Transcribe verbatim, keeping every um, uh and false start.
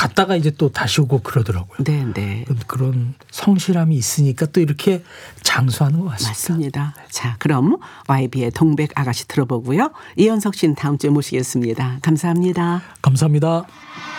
갔다가 이제 또 다시 오고 그러더라고요. 네, 네. 그런 성실함이 있으니까 또 이렇게 장수하는 것 같습니다. 맞습니다. 자, 그럼 와이비의 동백 아가씨 들어보고요. 이현석 씨는 다음 주에 모시겠습니다. 감사합니다. 감사합니다.